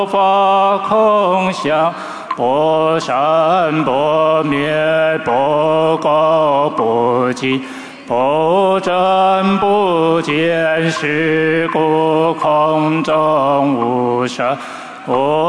法空相，不生不灭，不垢不净，不增不减，是故空中无生。